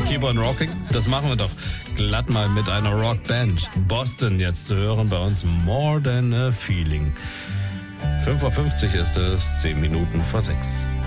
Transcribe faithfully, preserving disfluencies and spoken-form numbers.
Keep on Rocking. Das machen wir doch glatt mal mit einer Rockband. Boston jetzt zu hören bei uns. More Than a Feeling. fünf Uhr fünfzig ist es, zehn Minuten vor sechs.